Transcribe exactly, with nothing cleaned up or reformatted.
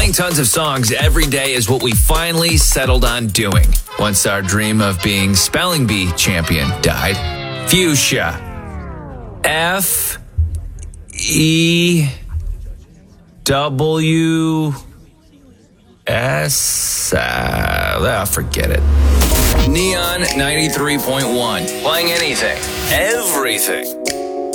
Playing tons of songs every day is what we finally settled on doing once our dream of being Spelling Bee champion died. Fuchsia. F E W S. Uh, forget it. Neon ninety-three point one. Playing anything, everything.